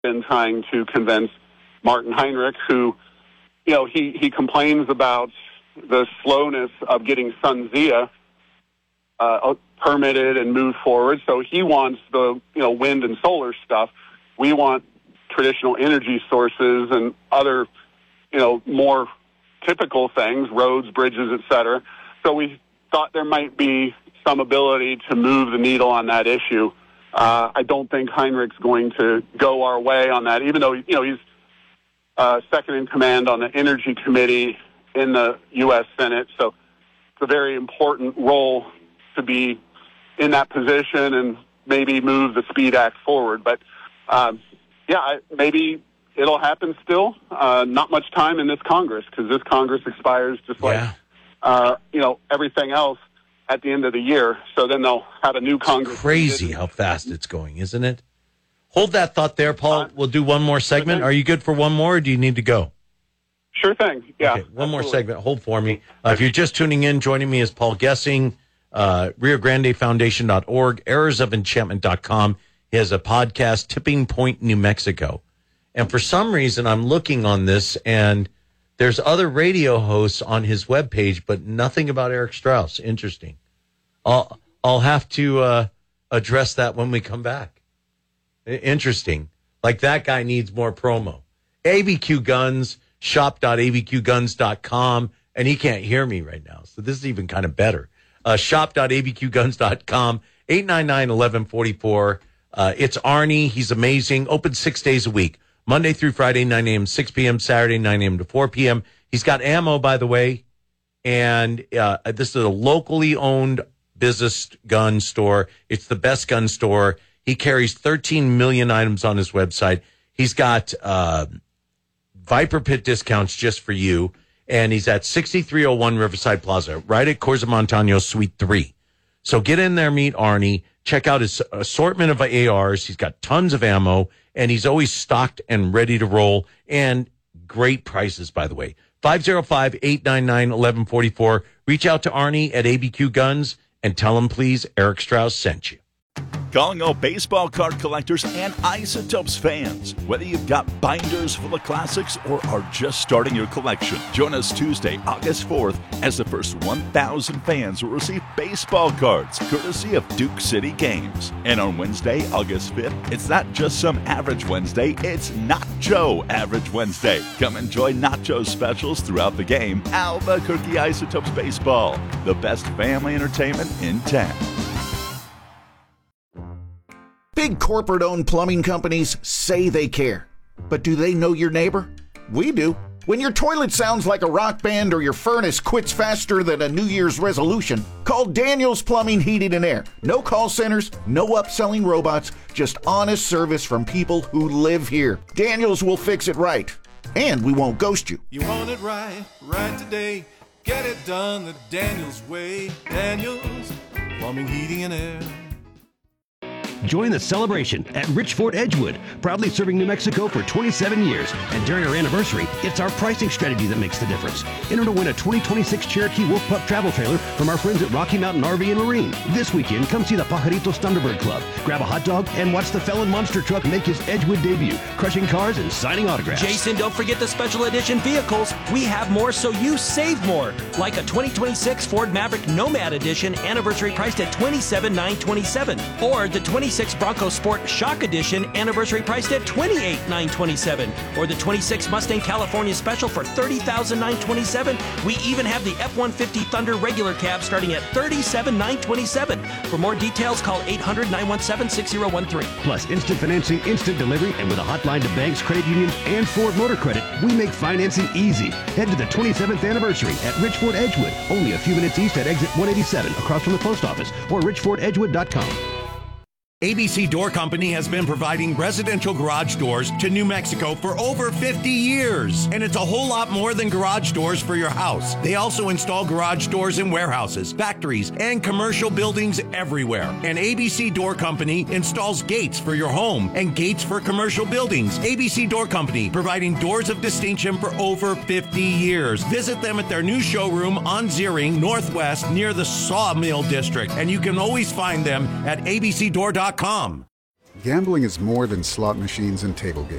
been trying to convince Martin Heinrich, who, he complains about the slowness of getting SunZia permitted and moved forward. So he wants the, wind and solar stuff. We want traditional energy sources and other, more typical things, roads, bridges, et cetera. So we thought there might be some ability to move the needle on that issue. I don't think Heinrich's going to go our way on that, even though, he's second in command on the Energy Committee in the U.S. Senate. So it's a very important role to be in that position and maybe move the SPEED Act forward. But, maybe it'll happen still. Not much time in this Congress, because this Congress expires just like, everything else at the end of the year. So then they'll have a new Congress. It's crazy how fast it's going, isn't it? Hold that thought there, Paul. We'll do one more segment. Are you good for one more, or do you need to go? Sure thing. Yeah. Okay, one more segment. Hold for me. If you're just tuning in, joining me is Paul Gessing, RioGrandeFoundation.org, ErrorsOfEnchantment.com. He has a podcast, Tipping Point, New Mexico. And for some reason, I'm looking on this, and there's other radio hosts on his webpage, but nothing about Eric Strauss. Interesting. I'll have to address that when we come back. Interesting. Like, that guy needs more promo. ABQ Guns, shop.abqguns.com, and he can't hear me right now, so this is even kind of better. Shop.abqguns.com, 899-1144. It's Arnie. He's amazing. Open 6 days a week, Monday through Friday, 9 a.m., 6 p.m., Saturday, 9 a.m. to 4 p.m. He's got ammo, by the way, and this is a locally owned business gun store. It's the best gun store. He carries 13 million items on his website. He's got Viper Pit discounts just for you, and he's at 6301 Riverside Plaza, right at Corza Montano Suite 3. So get in there, meet Arnie, check out his assortment of ARs. He's got tons of ammo, and he's always stocked and ready to roll, and great prices, by the way. 505-899-1144. Reach out to Arnie at ABQ Guns and tell him, please, Eric Strauss sent you. Calling all baseball card collectors and Isotopes fans. Whether you've got binders full of classics or are just starting your collection, join us Tuesday, August 4th, as the first 1,000 fans will receive baseball cards, courtesy of Duke City Games. And on Wednesday, August 5th, it's not just some average Wednesday, it's Nacho Average Wednesday. Come enjoy Nacho's specials throughout the game. Albuquerque Isotopes Baseball, the best family entertainment in town. Big corporate-owned plumbing companies say they care. But do they know your neighbor? We do. When your toilet sounds like a rock band or your furnace quits faster than a New Year's resolution, call Daniels Plumbing, Heating, and Air. No call centers, no upselling robots, just honest service from people who live here. Daniels will fix it right, and we won't ghost you. You want it right today. Get it done the Daniels way. Daniels Plumbing, Heating, and Air. Join the celebration at Rich Ford Edgewood, proudly serving New Mexico for 27 years. And during our anniversary, it's our pricing strategy that makes the difference. Enter to win a 2026 Cherokee Wolf Pup travel trailer from our friends at Rocky Mountain RV and Marine. This weekend, come see the Pajaritos Thunderbird Club, grab a hot dog, and watch the Felon Monster Truck make his Edgewood debut, crushing cars and signing autographs. Jason, don't forget the special edition vehicles. We have more so you save more. Like a 2026 Ford Maverick Nomad Edition, anniversary priced at $27,927. Or the 26 Bronco Sport Shock Edition, anniversary priced at $28,927. Or the 26 Mustang California Special for $30,927. We even have the F-150 Thunder regular cab starting at $37,927. For more details, call 800-917-6013. Plus instant financing, instant delivery, and with a hotline to banks, credit unions, and Ford Motor Credit, we make financing easy. Head to the 27th anniversary at Rich Ford Edgewood, only a few minutes east at exit 187 across from the post office, or richfordedgewood.com. ABC Door Company has been providing residential garage doors to New Mexico for over 50 years. And it's a whole lot more than garage doors for your house. They also install garage doors in warehouses, factories, and commercial buildings everywhere. And ABC Door Company installs gates for your home and gates for commercial buildings. ABC Door Company, providing doors of distinction for over 50 years. Visit them at their new showroom on Ziering Northwest near the Sawmill District. And you can always find them at abcdoor.com. Gambling is more than slot machines and table games.